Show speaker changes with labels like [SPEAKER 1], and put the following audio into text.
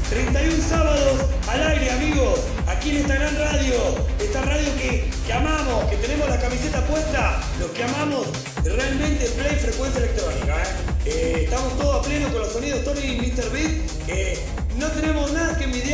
[SPEAKER 1] 31 sábados al aire, amigos, aquí en esta gran radio, esta radio que amamos, que tenemos la camiseta puesta, los que amamos realmente Play Frecuencia Electrónica. Estamos todos a pleno con los sonidos Tony y Mr. Beat, no tenemos nada que envidiar.